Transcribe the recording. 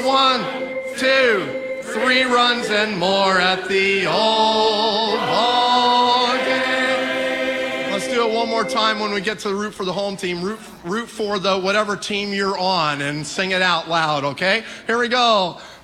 1, 2, 3 runs and more at the old ball game. Let's do it one more time when we get to root for the home team. Root for the whatever team you're on and sing it out loud, okay? Here we go.